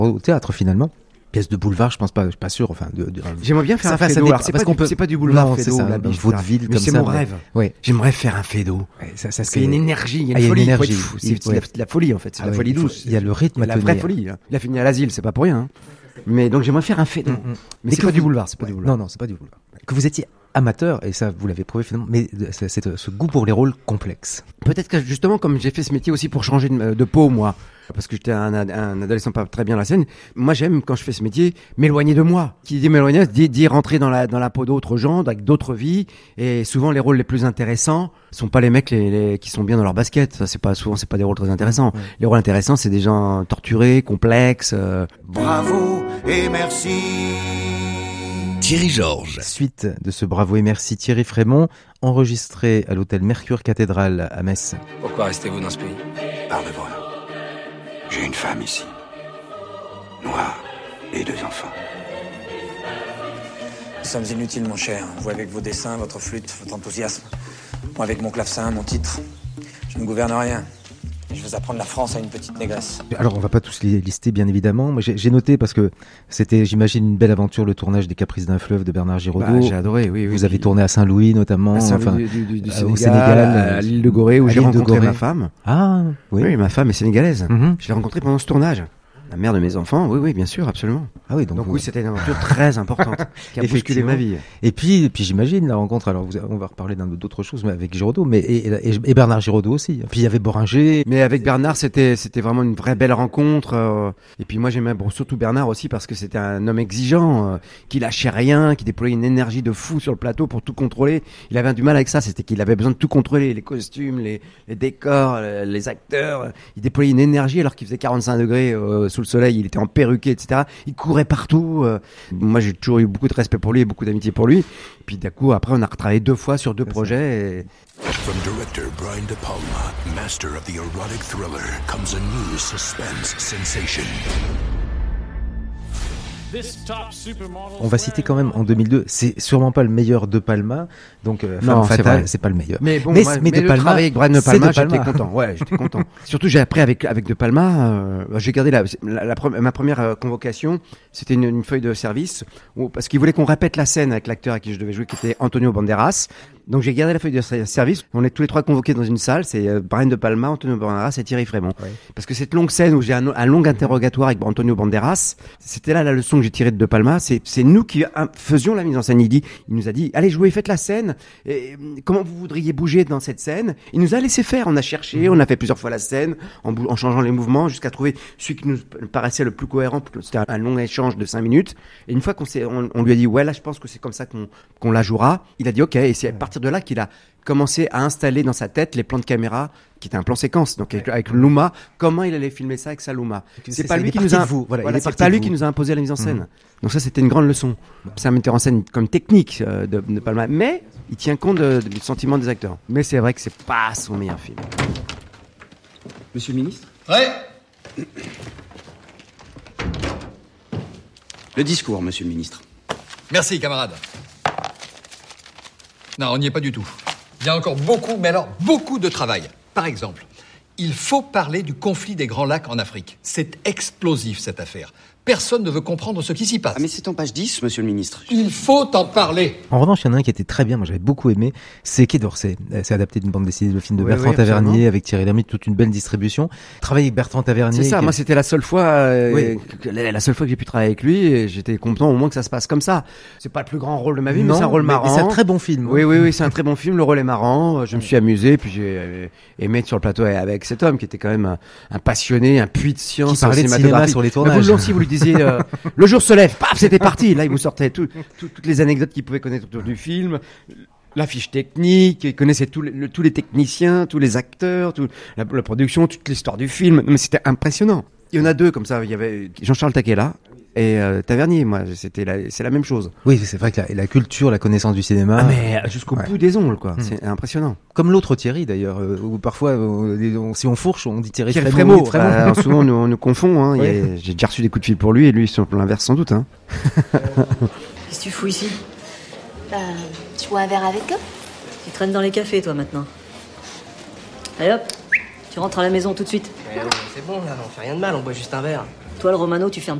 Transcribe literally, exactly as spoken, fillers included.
au théâtre finalement. Pièce de boulevard, je pense pas, je suis pas sûr. Enfin, de, de, j'aimerais bien faire ça, un Feydeau. Ça, c'est, pas du, peut... c'est pas du boulevard non, Feydeau, c'est ça, la biche, vaudeville comme c'est ça. mon rêve. Ouais. J'aimerais faire un Feydeau. Ouais, ça, ça Parce qu'il y a une énergie, il y a une ah, folie. Il y a une énergie. Fou. C'est, c'est ouais. la, la folie en fait, c'est ah, la folie oui, douce. Il y a le rythme à la tenir. vraie folie. Hein. Il a fini à l'asile, c'est pas pour rien. Hein. Mais donc j'aimerais faire un Feydeau. Mm-hmm. Mais c'est pas du boulevard, c'est pas du boulevard. Non, non, c'est pas du boulevard. Que vous étiez amateur, et ça vous l'avez prouvé finalement, mais c'est, c'est ce goût pour les rôles complexes. Peut-être que justement, comme j'ai fait ce métier aussi pour changer de, de peau, moi, parce que j'étais un, un adolescent pas très bien dans la scène, moi j'aime, quand je fais ce métier, m'éloigner de moi. Qui dit m'éloigner, dit, dit rentrer dans la, dans la peau d'autres gens, avec d'autres vies, et souvent les rôles les plus intéressants sont pas les mecs les, les, qui sont bien dans leur basket. Ça, c'est pas, souvent, c'est pas des rôles très intéressants. Ouais. Les rôles intéressants, c'est des gens torturés, complexes. Euh... Bravo et merci. Thierry Georges. Suite de ce bravo et merci Thierry Frémont, enregistré à l'hôtel Mercure Cathédrale à Metz. Pourquoi restez-vous dans ce pays ? Par devoir. J'ai une femme ici, noire, et deux enfants. Nous sommes inutiles, mon cher. Vous avec vos dessins, votre flûte, votre enthousiasme. Moi avec mon clavecin, mon titre. Je ne gouverne rien. Je veux apprendre la France à une petite négresse. Alors, on va pas tous les lister, bien évidemment. Moi, j'ai, j'ai noté parce que c'était, j'imagine, une belle aventure, le tournage des Caprices d'un fleuve de Bernard Giraudot. Bah, j'ai adoré, oui, oui. Vous avez tourné à Saint-Louis, notamment. À Saint-Louis, enfin, du, du, du Sénégal, au Sénégal, à l'île de Gorée, où j'ai rencontré ma femme. Ah, oui. Oui, ma femme est sénégalaise. Mm-hmm. Je l'ai rencontrée pendant ce tournage. La mère de mes enfants, oui, oui, bien sûr, absolument. Ah oui, donc, donc vous... oui, c'était une aventure très importante qui a bousculé ma vie. Et puis, et puis j'imagine la rencontre. Alors, vous, on va reparler d'un, d'autres choses, mais avec Giraudot, mais et, et, et Bernard Giraudot aussi. Puis il y avait Boringer. Mais avec Bernard, c'était c'était vraiment une vraie belle rencontre. Euh, et puis moi, j'aimais bon, surtout Bernard aussi parce que c'était un homme exigeant, euh, qui lâchait rien, qui déployait une énergie de fou sur le plateau pour tout contrôler. Il avait du mal avec ça, c'était qu'il avait besoin de tout contrôler, les costumes, les, les décors, les acteurs. Il déployait une énergie alors qu'il faisait quarante-cinq degrés euh, sous le soleil. Il était en perruqué, et cetera. Il courait partout. Euh, moi, j'ai toujours eu beaucoup de respect pour lui et beaucoup d'amitié pour lui. Puis d'un coup, après, on a retravaillé deux fois sur deux C'est projets. Et... From director Brian De Palma, master of the erotic thriller, comes a new suspense sensation. On va citer quand même en deux mille deux, c'est sûrement pas le meilleur De Palma, donc euh, non, Femme Fatale, c'est, c'est pas le meilleur. Mais bon, mais, moi, mais, mais De Palma, avec Brian De Palma, De Palma, j'étais content. Ouais, j'étais content. Surtout, j'ai appris avec avec De Palma. Euh, j'ai gardé la, la, la, la ma première euh, convocation, c'était une, une feuille de service où, parce qu'il voulait qu'on répète la scène avec l'acteur à qui je devais jouer, qui était Antonio Banderas. Donc j'ai gardé la feuille de service. On est tous les trois convoqués dans une salle. C'est euh, Brian De Palma, Antonio Banderas et Thierry Frémont. Ouais. Parce que cette longue scène où j'ai un, un long interrogatoire avec Antonio Banderas, c'était là la leçon que j'ai tirée de De Palma. C'est, c'est nous qui hein, faisions la mise en scène. Il dit, il nous a dit, allez jouez, faites la scène. Et, comment vous voudriez bouger dans cette scène ? Il nous a laissé faire. On a cherché, on a fait plusieurs fois la scène en, bou- en changeant les mouvements jusqu'à trouver celui qui nous paraissait le plus cohérent. C'était un, un long échange de cinq minutes. Et une fois qu'on s'est, on, on lui a dit, ouais, là, je pense que c'est comme ça qu'on, qu'on la jouera. Il a dit, ok. Et c'est à partir de là qu'il a commencé à installer dans sa tête les plans de caméra qui était un plan séquence, donc avec, avec Luma, comment il allait filmer ça avec sa Luma. C'est, c'est pas ça, lui qui nous a, vous. Voilà, voilà, c'est pas lui vous. qui nous a imposé la mise en scène. Mmh. Donc ça, c'était une grande leçon. C'est un metteur en scène comme technique euh, de, de Palma, mais il tient compte de, de, du sentiment des acteurs. Mais c'est vrai que c'est pas son meilleur film. Monsieur le ministre ? Prêt ? Le discours, monsieur le ministre. Merci, camarade. Non, on n'y est pas du tout. Il y a encore beaucoup, mais alors beaucoup de travail. Par exemple, il faut parler du conflit des Grands Lacs en Afrique. C'est explosif, cette affaire. Personne ne veut comprendre ce qui s'y passe. Ah mais c'est en page dix, monsieur le ministre. Il faut en parler. En revanche, il y en a un qui était très bien, moi j'avais beaucoup aimé, c'est Quai d'Orsay. C'est adapté d'une bande dessinée, le film de oui, Bertrand oui, Tavernier avec Thierry Lhermitte, toute une belle distribution. Travailler avec Bertrand Tavernier. C'est ça, qui... moi c'était la seule fois, euh, oui. que, la, la seule fois que j'ai pu travailler avec lui, et j'étais content au moins que ça se passe comme ça. C'est pas le plus grand rôle de ma vie, non, mais c'est un rôle mais, marrant. Mais c'est un très bon film. Oui, oui, oui, c'est un très bon film. Le rôle est marrant. Je me suis amusé, puis j'ai euh, aimé être sur le plateau avec cet homme qui était quand même un, un passionné, un puits de science. Qui parlait de cinéma sur les tournages. Vous le lanciez, vous lui disiez. Euh, Le jour se lève, paf, c'était parti. Là, il vous sortait tout, tout, toutes les anecdotes qu'il pouvait connaître autour du film, la fiche technique, il connaissait tous les, le, tous les techniciens, tous les acteurs, tout, la, la production, toute l'histoire du film. Mais c'était impressionnant. Il y en a deux comme ça. Il y avait Jean-Charles Taquella et euh, Tavernier. Moi, c'était la, c'est la même chose. Oui, c'est vrai que la, la culture, la connaissance du cinéma. Ah, mais jusqu'au ouais. bout des ongles, quoi. Mmh. C'est impressionnant. Comme l'autre Thierry d'ailleurs, euh, où parfois, euh, on, si on fourche, on dit Thierry, Thierry Frémaux. Frémaux. Bah, souvent, on nous, on nous confond. Hein. Oui. A, j'ai déjà reçu des coups de fil pour lui et lui sur l'inverse sans doute. Hein. Qu'est-ce que tu fous ici ? Bah, tu bois un verre avec eux ? Tu traînes dans les cafés, toi, maintenant. Allez hop, tu rentres à la maison tout de suite. Ouais, c'est bon, là, on fait rien de mal, on boit juste un verre. Toi, le Romano, tu fermes